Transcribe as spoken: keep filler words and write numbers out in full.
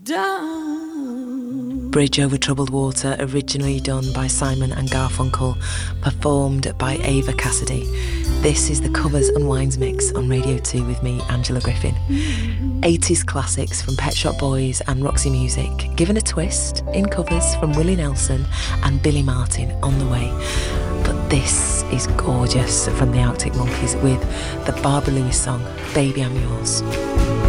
down. Bridge Over Troubled Water, originally done by Simon and Garfunkel, performed by Ava Cassidy. This is the Covers and Wines mix on Radio two with me, Angela Griffin. eighties classics from Pet Shop Boys and Roxy Music, given a twist in covers from Willie Nelson and Billy Martin on the way. But this is gorgeous from the Arctic Monkeys with the Barbara Lewis song, Baby I'm Yours.